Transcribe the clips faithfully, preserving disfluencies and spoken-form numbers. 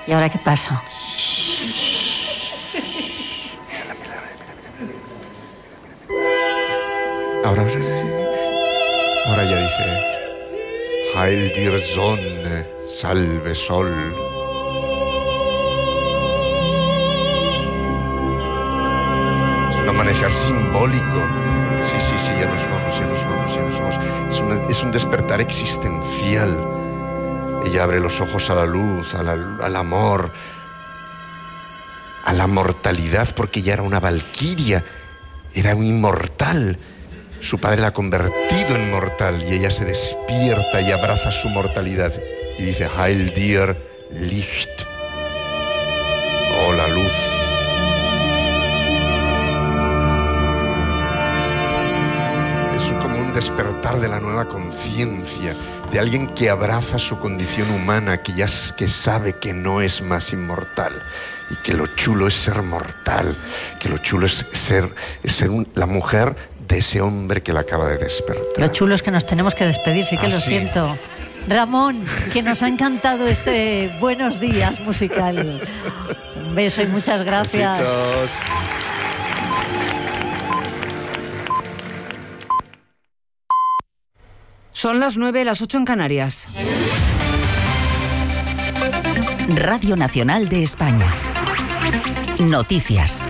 ¿Y ahora qué pasa? Ahora, ahora ya dice: Heil dir Sonne, salve sol. Es un amanecer simbólico. Sí, sí, sí, ya nos vamos, ya nos vamos, ya nos vamos. Es, una, es un despertar existencial. Ella abre los ojos a la luz, a la, al amor, a la mortalidad, porque ella era una valquiria, era un inmortal. Su padre la ha convertido en mortal y ella se despierta y abraza su mortalidad y dice: Heil dir Licht. Oh, la luz. Es como un despertar de la nueva conciencia, de alguien que abraza su condición humana, que ya que sabe que no es más inmortal y que lo chulo es ser mortal, que lo chulo es ser, es ser un, la mujer de ese hombre que la acaba de despertar. Lo chulo es que nos tenemos que despedir, sí que ah, lo sí. siento. Ramón, que nos ha encantado este Buenos Días musical. Un beso y muchas gracias. Besitos. Son las nueve, las ocho en Canarias. Radio Nacional de España. Noticias.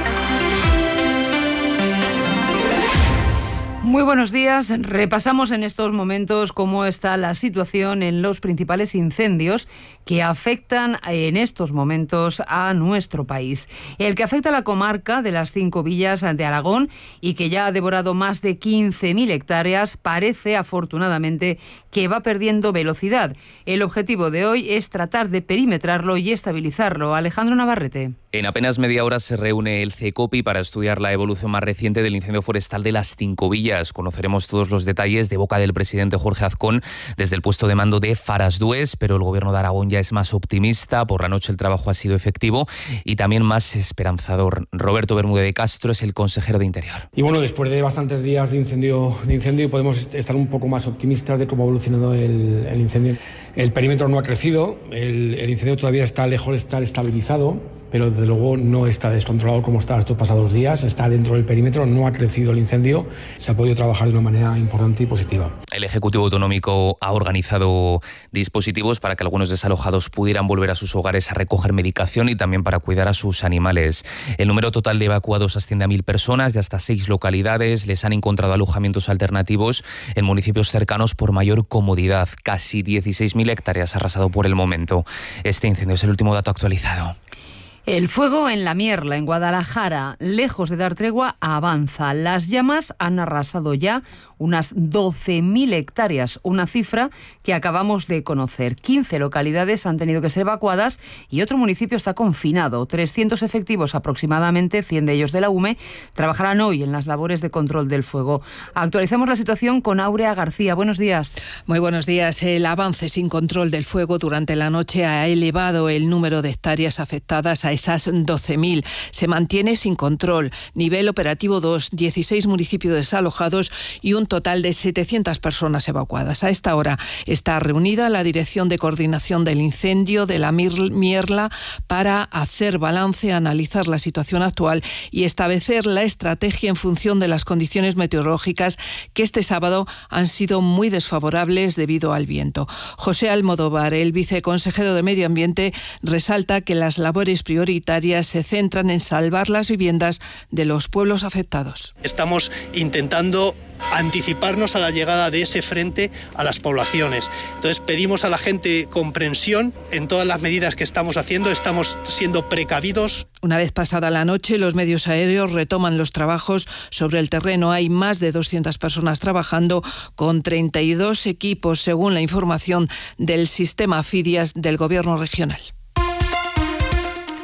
Muy buenos días. Repasamos en estos momentos cómo está la situación en los principales incendios que afectan en estos momentos a nuestro país. El que afecta a la comarca de las cinco villas de Aragón y que ya ha devorado más de quince mil hectáreas parece, afortunadamente, que va perdiendo velocidad. El objetivo de hoy es tratar de perimetrarlo y estabilizarlo. Alejandro Navarrete. En apenas media hora se reúne el CECOPI para estudiar la evolución más reciente del incendio forestal de las cinco villas. Conoceremos todos los detalles de boca del presidente Jorge Azcón desde el puesto de mando de Farasdués, pero el gobierno de Aragón ya es más optimista. Por la noche el trabajo ha sido efectivo y también más esperanzador. Roberto Bermúdez de Castro es el consejero de Interior. Y bueno, después de bastantes días de incendio, de incendio podemos estar un poco más optimistas de cómo ha evolucionado el, el incendio. El perímetro no ha crecido, el, el incendio todavía está lejos de estar estabilizado, pero desde luego no está descontrolado como estaba estos pasados días, está dentro del perímetro, no ha crecido el incendio, se ha podido trabajar de una manera importante y positiva. El Ejecutivo Autonómico ha organizado dispositivos para que algunos desalojados pudieran volver a sus hogares a recoger medicación y también para cuidar a sus animales. El número total de evacuados asciende a mil personas de hasta seis localidades. Les han encontrado alojamientos alternativos en municipios cercanos por mayor comodidad. Casi dieciséis mil hectáreas arrasado por el momento. Este incendio es el último dato actualizado. El fuego en La Mierla, en Guadalajara, lejos de dar tregua, avanza. Las llamas han arrasado ya unas doce mil hectáreas, una cifra que acabamos de conocer. quince localidades han tenido que ser evacuadas y otro municipio está confinado. trescientos efectivos aproximadamente, cien de ellos de la U M E, trabajarán hoy en las labores de control del fuego. Actualizamos la situación con Áurea García. Buenos días. Muy buenos días. El avance sin control del fuego durante la noche ha elevado el número de hectáreas afectadas a esas doce mil. Se mantiene sin control. Nivel operativo dos, dieciséis municipios desalojados y un total de setecientas personas evacuadas. A esta hora está reunida la Dirección de Coordinación del Incendio de La Mierla para hacer balance, analizar la situación actual y establecer la estrategia en función de las condiciones meteorológicas que este sábado han sido muy desfavorables debido al viento. José Almodóvar, el viceconsejero de Medio Ambiente, resalta que las labores prioritarias prioritarias se centran en salvar las viviendas de los pueblos afectados. Estamos intentando anticiparnos a la llegada de ese frente a las poblaciones. Entonces pedimos a la gente comprensión en todas las medidas que estamos haciendo, estamos siendo precavidos. Una vez pasada la noche, los medios aéreos retoman los trabajos sobre el terreno. Hay más de doscientas personas trabajando con treinta y dos equipos, según la información del sistema Fidias del Gobierno regional.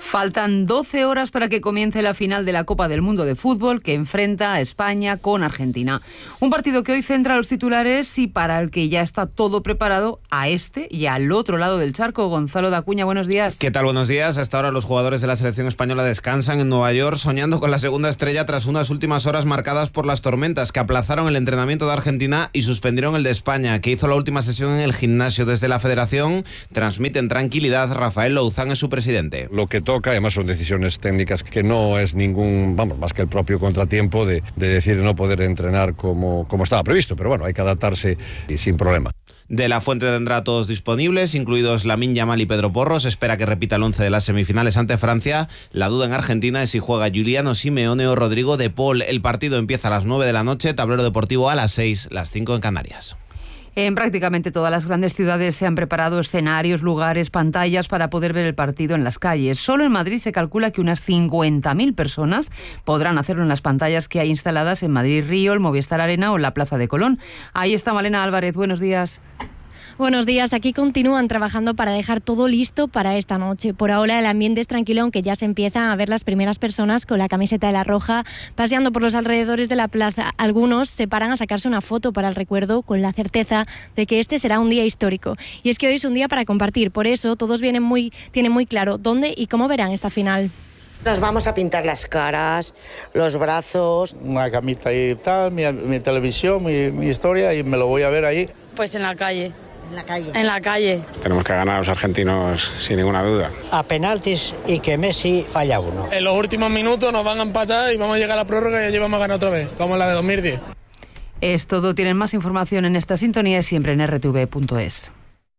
Faltan doce horas para que comience la final de la Copa del Mundo de Fútbol que enfrenta a España con Argentina. Un partido que hoy centra los titulares y para el que ya está todo preparado a este y al otro lado del charco. Gonzalo Dacuña, buenos días. ¿Qué tal? Buenos días. Hasta ahora los jugadores de la selección española descansan en Nueva York soñando con la segunda estrella tras unas últimas horas marcadas por las tormentas que aplazaron el entrenamiento de Argentina y suspendieron el de España, que hizo la última sesión en el gimnasio. Desde la Federación transmiten tranquilidad. Rafael Louzán es su presidente. Lo que toca, además son decisiones técnicas que no es ningún, vamos, más que el propio contratiempo de, de decir no poder entrenar como, como estaba previsto, pero bueno, hay que adaptarse y sin problema. De la Fuente tendrá a todos disponibles, incluidos Lamine Yamal y Pedro Porro. Se espera que repita el once de las semifinales ante Francia. La duda en Argentina es si juega Giuliano Simeone o Rodrigo de Paul. El partido empieza a las nueve de la noche, tablero deportivo a las seis, las cinco en Canarias. En prácticamente todas las grandes ciudades se han preparado escenarios, lugares, pantallas para poder ver el partido en las calles. Solo en Madrid se calcula que unas cincuenta mil personas podrán hacerlo en las pantallas que hay instaladas en Madrid Río, el Movistar Arena o la Plaza de Colón. Ahí está Malena Álvarez, buenos días. Buenos días, aquí continúan trabajando para dejar todo listo para esta noche. Por ahora el ambiente es tranquilo, aunque ya se empiezan a ver las primeras personas con la camiseta de la Roja paseando por los alrededores de la plaza. Algunos se paran a sacarse una foto para el recuerdo con la certeza de que este será un día histórico. Y es que hoy es un día para compartir, por eso todos vienen muy, tienen muy claro dónde y cómo verán esta final. Nos vamos a pintar las caras, los brazos. Una camita y tal, mi, mi televisión, mi, mi historia, y me lo voy a ver ahí. Pues en la calle. En la calle. En la calle. Tenemos que ganar a los argentinos sin ninguna duda. A penaltis y que Messi falla uno. En los últimos minutos nos van a empatar y vamos a llegar a la prórroga y allí vamos a ganar otra vez, como en la de dos mil diez. Es todo. Tienen más información en esta sintonía siempre en erre te ve punto es.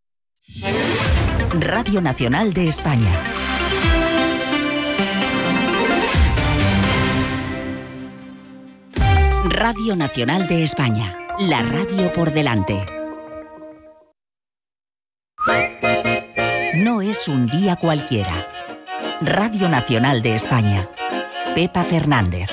Radio Nacional de España. Radio Nacional de España. La radio por delante. No es un día cualquiera. Radio Nacional de España. Pepa Fernández.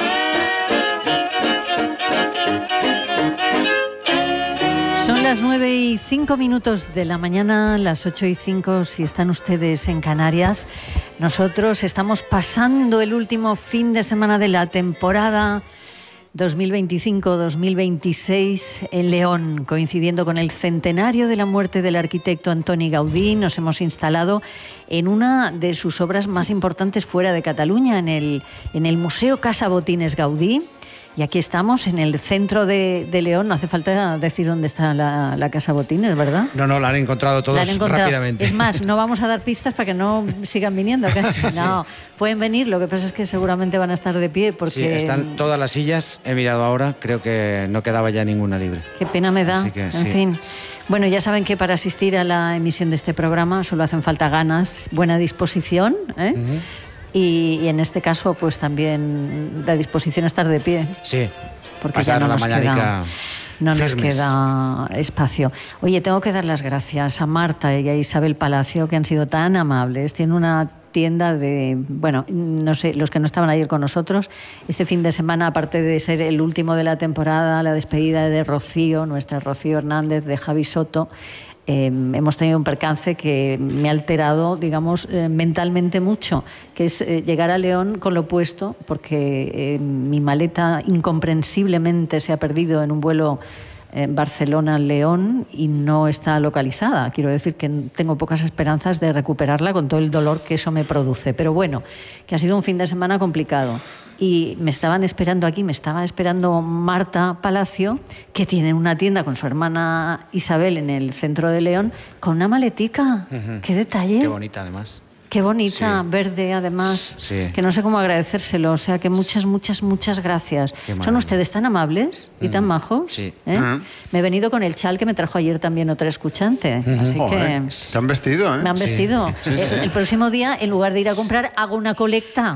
Son las nueve y cinco minutos de la mañana, las ocho y cinco si están ustedes en Canarias. Nosotros estamos pasando el último fin de semana de la temporada dos mil veinticinco dos mil veintiséis en León, coincidiendo con el centenario de la muerte del arquitecto Antoni Gaudí. Nos hemos instalado en una de sus obras más importantes fuera de Cataluña, en el, en el Museo Casa Botines Gaudí. Y aquí estamos, en el centro de, de León. No hace falta decir dónde está la, la Casa Botines, ¿verdad? No, no, la han encontrado todos han encontrado. rápidamente. Es más, no vamos a dar pistas para que no sigan viniendo. Casi. Sí. No, pueden venir, lo que pasa es que seguramente van a estar de pie porque... Sí, están todas las sillas, he mirado ahora, creo que no quedaba ya ninguna libre. Qué pena me da, que, en sí. fin. Bueno, ya saben que para asistir a la emisión de este programa solo hacen falta ganas, buena disposición, ¿eh? Uh-huh. y, y en este caso, pues también la disposición a estar de pie. Sí. Porque ya no nos, queda, no nos queda espacio. Oye, tengo que dar las gracias a Marta y a Isabel Palacio, que han sido tan amables. Tienen una tienda de, bueno, no sé, los que no estaban ayer con nosotros, este fin de semana, aparte de ser el último de la temporada, la despedida de Rocío, nuestra Rocío Hernández, de Javi Soto, Eh, hemos tenido un percance que me ha alterado, digamos, eh, mentalmente mucho, que es eh, llegar a León con lo puesto, porque eh, mi maleta incomprensiblemente se ha perdido en un vuelo eh, Barcelona-León y no está localizada. Quiero decir que tengo pocas esperanzas de recuperarla con todo el dolor que eso me produce. Pero bueno, que ha sido un fin de semana complicado. Y me estaban esperando aquí, me estaba esperando Marta Palacio, que tiene una tienda con su hermana Isabel en el centro de León, con una maletica. Uh-huh. ¡Qué detalle! Qué bonita, además. Qué bonita, sí. Verde, además, sí. Que no sé cómo agradecérselo. O sea, que muchas, muchas, muchas gracias. Son ustedes tan amables y tan majos. Sí. ¿eh? Uh-huh. Me he venido con el chal que me trajo ayer también otra escuchante. Uh-huh. Así oh, que... ¿eh? Te han vestido, ¿eh? Me han vestido. Sí. Sí, sí. El, el próximo día, en lugar de ir a comprar, hago una colecta.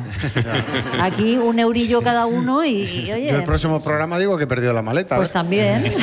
Aquí un eurillo cada uno y, y oye... Yo el próximo programa digo que he perdido la maleta. Pues ¿eh? también.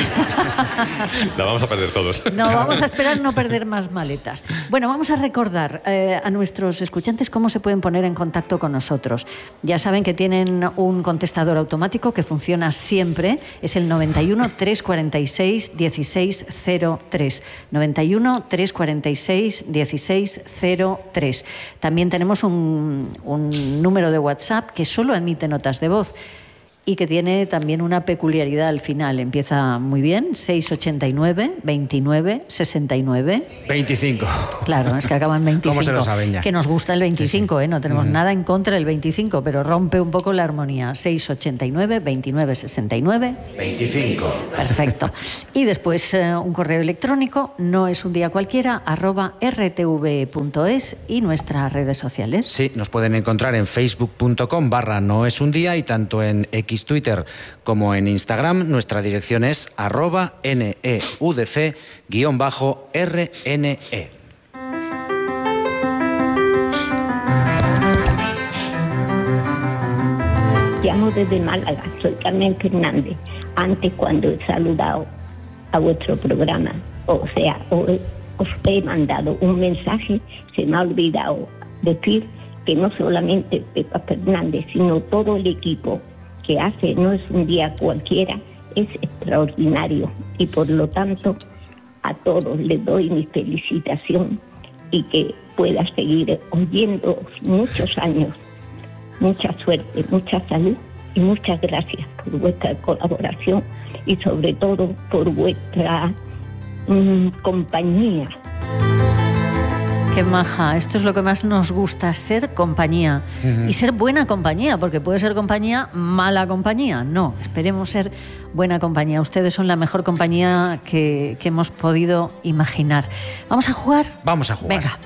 La vamos a perder todos. No, vamos a esperar no perder más maletas. Bueno, vamos a recordar eh, a nuestro nuestros escuchantes cómo se pueden poner en contacto con nosotros. Ya saben que tienen un contestador automático que funciona siempre, es el noventa y uno, trescientos cuarenta y seis, dieciséis cero tres. noventa y uno, trescientos cuarenta y seis, dieciséis cero tres. También tenemos un, un número de WhatsApp que solo emite notas de voz y que tiene también una peculiaridad al final. Empieza muy bien, seiscientos ochenta y nueve, veintinueve, sesenta y nueve. veinticinco. Claro, es que acaba en veinticinco. ¿Cómo se lo saben ya? Que nos gusta el veinticinco, sí, sí. ¿eh? No tenemos mm. nada en contra del veinticinco, pero rompe un poco la armonía. seiscientos ochenta y nueve, veintinueve, sesenta y nueve. veinticinco. Perfecto. Y después eh, un correo electrónico, no es un día cualquiera, arroba r t v punto es y nuestras redes sociales. Sí, nos pueden encontrar en facebook punto com barra no es un día y tanto en X Twitter como en Instagram. Nuestra dirección es arroba neudc guión bajo rne. Llamo desde Málaga, soy Carmen Fernández. Antes, cuando he saludado a vuestro programa, o sea, os he mandado un mensaje, se me ha olvidado decir que no solamente Pepa Fernández, sino todo el equipo que hace No es un día cualquiera, es extraordinario, y por lo tanto a todos les doy mi felicitación y que pueda seguir oyendo muchos años. Mucha suerte, mucha salud y muchas gracias por vuestra colaboración y sobre todo por vuestra mmm, compañía. Qué maja, esto es lo que más nos gusta, ser compañía. Uh-huh. Y ser buena compañía, porque puede ser compañía, mala compañía. No, esperemos ser buena compañía. Ustedes son la mejor compañía que, que hemos podido imaginar. ¿Vamos a jugar? Vamos a jugar. Venga.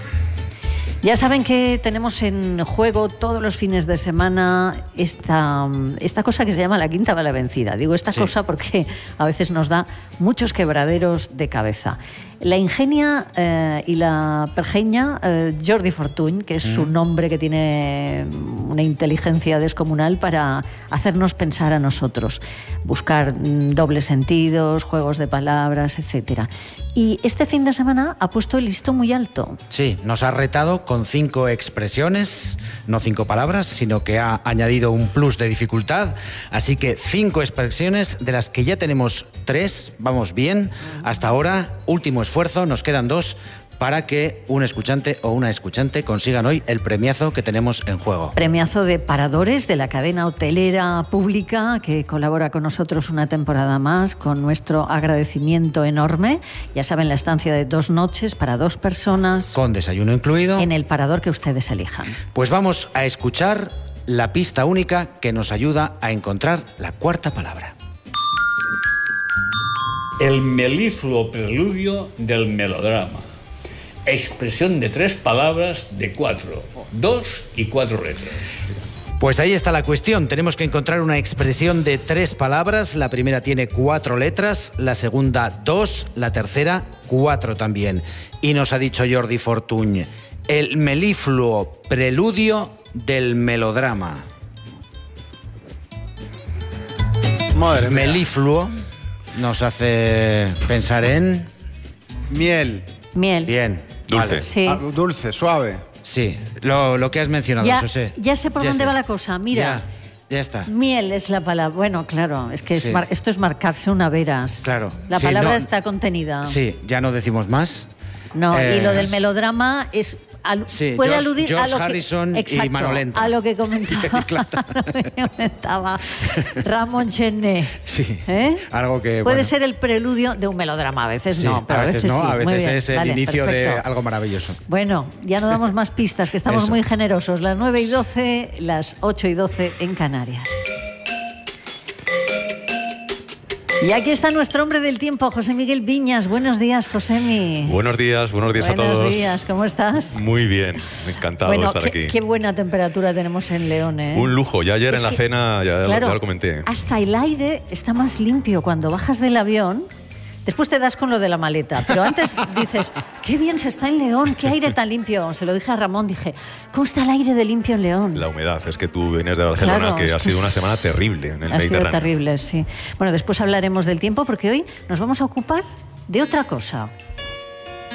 Ya saben que tenemos en juego todos los fines de semana esta, esta cosa que se llama la quinta bala vencida. Digo esta sí. cosa porque a veces nos da muchos quebraderos de cabeza. La ingenia eh, y la pergeña eh, Jordi Fortuny, que es mm. su nombre que tiene una inteligencia descomunal para hacernos pensar a nosotros, buscar mm, dobles sentidos, juegos de palabras, etcétera. Y este fin de semana ha puesto el listón muy alto. Sí, nos ha retado con cinco expresiones, no cinco palabras, sino que ha añadido un plus de dificultad. Así que cinco expresiones, de las que ya tenemos tres, vamos bien. Hasta ahora, último esfuerzo, nos quedan dos para que un escuchante o una escuchante consigan hoy el premiazo que tenemos en juego. Premiazo de Paradores, de la cadena hotelera pública que colabora con nosotros una temporada más, con nuestro agradecimiento enorme. Ya saben, la estancia de dos noches para dos personas. Con desayuno incluido. En el parador que ustedes elijan. Pues vamos a escuchar la pista única que nos ayuda a encontrar la cuarta palabra. El melifluo preludio del melodrama. Expresión de tres palabras de cuatro, dos y cuatro letras. Pues ahí está la cuestión. Tenemos que encontrar una expresión de tres palabras. La primera tiene cuatro letras, la segunda dos, la tercera cuatro también. Y nos ha dicho Jordi Fortuny, el melifluo preludio del melodrama. Madre mía. Melifluo nos hace pensar en... Miel. Miel. Bien. Dulce. Vale. Sí. Ah, dulce, suave. Sí, lo, lo que has mencionado, ya, José. Ya sé por ya dónde sé. va la cosa, mira. Ya, ya está. Miel es la palabra. Bueno, claro, es que Sí. es mar, esto es marcarse una veras. Claro. La Sí, palabra no, está contenida. Sí, ya no decimos más. No, Eh, y lo del melodrama es al, Sí, puede George- aludir a George lo que, Harrison y exacto, Manolenta. a lo que comentaba, a lo que comentaba Ramón Chené. Sí, ¿Eh? algo que... Puede bueno, ser el preludio de un melodrama, a veces sí, no, pero a veces no, sí. a Muy veces bien, es el vale, inicio perfecto. de algo maravilloso. Bueno, ya no damos más pistas, que estamos Eso. muy generosos. Las nueve y doce, las ocho y doce en Canarias. Y aquí está nuestro hombre del tiempo, José Miguel Viñas. Buenos días, Josemi. Buenos días, buenos días a todos. Buenos días, ¿cómo estás? Muy bien, encantado Bueno, de estar qué, aquí. qué buena temperatura tenemos en León, ¿eh? Un lujo, ya ayer Es en la que, cena ya, claro, ya lo comenté. Hasta el aire está más limpio cuando bajas del avión. Después te das con lo de la maleta, pero antes dices, qué bien se está en León, qué aire tan limpio. Se lo dije a Ramón, dije, ¿cómo está el aire de limpio en León? La humedad, es que tú vienes de Barcelona, Claro, que es ha que sido una es- semana terrible en el Ha sido Mediterráneo. terrible, sí. Bueno, después hablaremos del tiempo porque hoy nos vamos a ocupar de otra cosa.